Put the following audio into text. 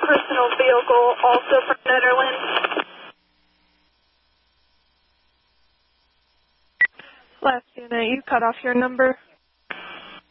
personal vehicle also from Netherlands. Last unit, you cut off your number.